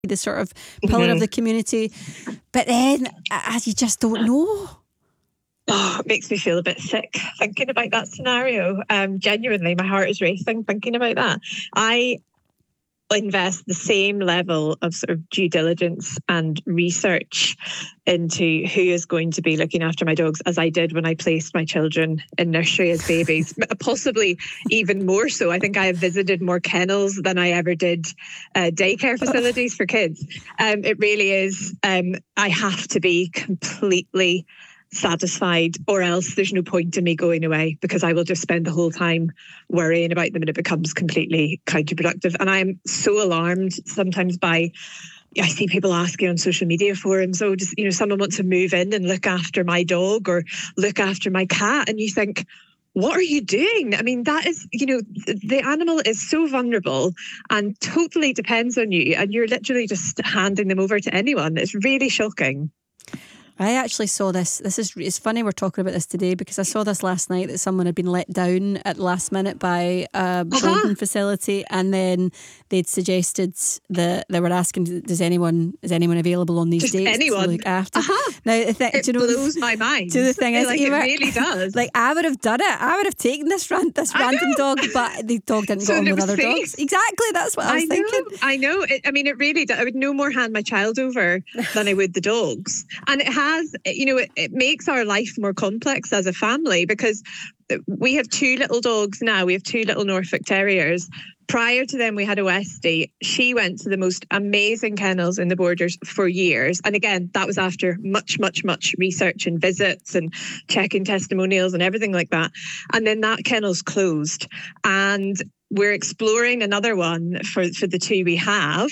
the sort of pillar of the community. But then you just don't know. Oh, it makes me feel a bit sick thinking about that scenario. Genuinely, my heart is racing thinking about that. I invest the same level of sort of due diligence and research into who is going to be looking after my dogs as I did when I placed my children in nursery as babies, possibly even more so. I think I have visited more kennels than I ever did daycare facilities for kids. It really is. I have to be completely satisfied, or else there's no point in me going away, because I will just spend the whole time worrying about them and it becomes completely counterproductive. And I'm so alarmed sometimes by, I see people asking on social media forums, oh, just, someone wants to move in and look after my dog or look after my cat. And you think, what are you doing? I mean, that is, the animal is so vulnerable and totally depends on you, and you're literally just handing them over to anyone. It's really shocking. I actually saw this. It's funny we're talking about this today, because I saw this last night that someone had been let down at the last minute by a boarding facility, and then they'd suggested that they were asking, is anyone available on these dates to look after? Now, it blows my mind. The thing is, it really does. Like, I would have done it. I would have taken this random dog, but the dog didn't go on with other dogs. Exactly, that's what I was thinking. I know. It really does. I would no more hand my child over than I would the dogs, and it has. It makes our life more complex as a family, because we have two little dogs now. We have two little Norfolk Terriers. Prior to them, we had a Westie. She went to the most amazing kennels in the Borders for years. And again, that was after much, much, much research and visits and checking testimonials and everything like that. And then that kennel's closed. And we're exploring another one for the two we have.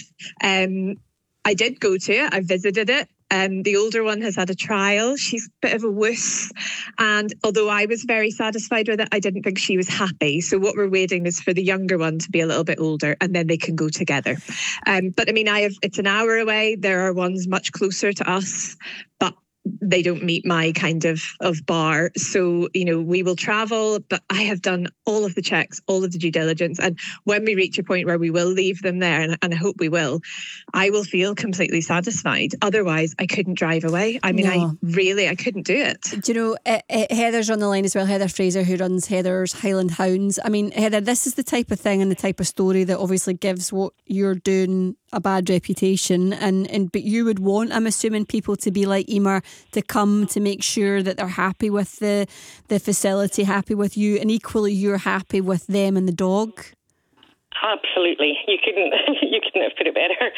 I did go to it. I visited it. The older one has had a trial. She's a bit of a wuss. And although I was very satisfied with it, I didn't think she was happy. So what we're waiting is for the younger one to be a little bit older, and then they can go together. But I mean, it's an hour away. There are ones much closer to us, but they don't meet my kind of bar. So, we will travel, but I have done all of the checks, all of the due diligence. And when we reach a point where we will leave them there, and I hope we will, I will feel completely satisfied. Otherwise, I couldn't drive away. I mean, I couldn't do it. Do you know, Heather's on the line as well, Heather Fraser, who runs Heather's Highland Hounds. I mean, Heather, this is the type of thing and the type of story that obviously gives what you're doing a bad reputation, but you would want, I'm assuming, people to be like Emer, to come to make sure that they're happy with the facility, happy with you, and equally you're happy with them and the dog. Absolutely, you couldn't have put it better.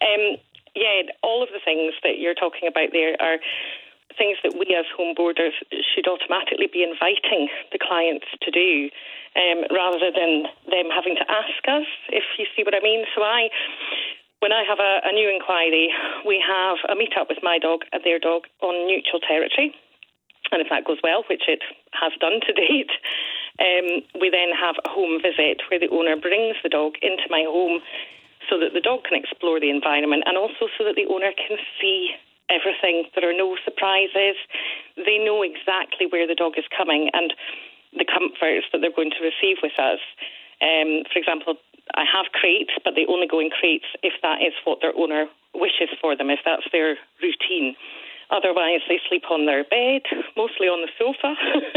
All of the things that you're talking about there are things that we as home boarders should automatically be inviting the clients to do, rather than them having to ask us, if you see what I mean. So when I have a new inquiry, we have a meet-up with my dog and their dog on neutral territory. And if that goes well, which it has done to date, we then have a home visit where the owner brings the dog into my home so that the dog can explore the environment, and also so that the owner can see everything. There are no surprises. They know exactly where the dog is coming and the comforts that they're going to receive with us. For example, I have crates, but they only go in crates if that is what their owner wishes for them, if that's their routine. Otherwise, they sleep on their bed, mostly on the sofa.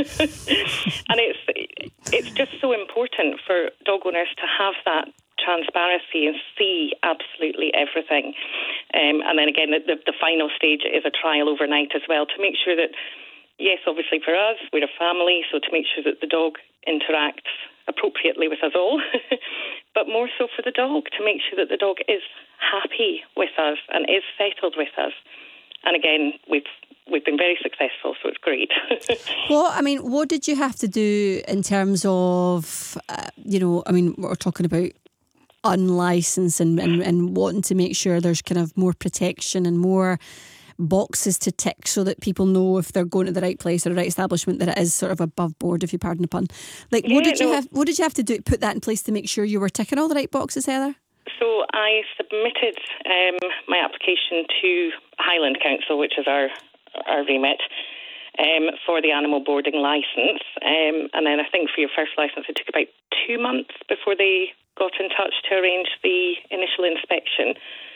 And it's just so important for dog owners to have that transparency and see absolutely everything. And then again, the final stage is a trial overnight as well, to make sure that, yes, obviously for us, we're a family, so to make sure that the dog interacts appropriately with us all, but more so for the dog, to make sure that the dog is happy with us and is settled with us. And again, we've been very successful, so it's great. What did you have to do in terms of, we're talking about unlicensed and wanting to make sure there's kind of more protection and more boxes to tick so that people know if they're going to the right place or the right establishment, that it is sort of above board, if you pardon the pun. What did you have to do, put that in place to make sure you were ticking all the right boxes, Heather? So I submitted my application to Highland Council, which is our remit, for the animal boarding licence. And then I think for your first licence, it took about 2 months before they got in touch to arrange the initial inspection.